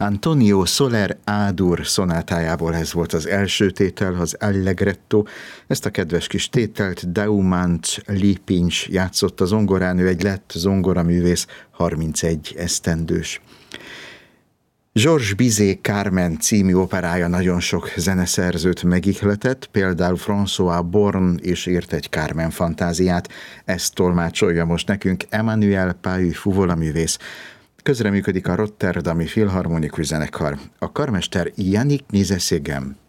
Antonio Soler A-dur szonátájából ez volt az első tétel, az Allegretto. Ezt a kedves kis tételt Daumant Lipincs játszott a zongorán, ő egy lett zongoraművész, 31 esztendős. Georges Bizet Carmen című operája nagyon sok zeneszerzőt megihletett, például François Born is írt egy Carmen fantáziát, ezt tolmácsolja most nekünk Emmanuel Pahu fuvolaművész. Közreműködik a Rotterdami Filharmonikus Zenekar. A karmester Yannick Nizet-Séguin.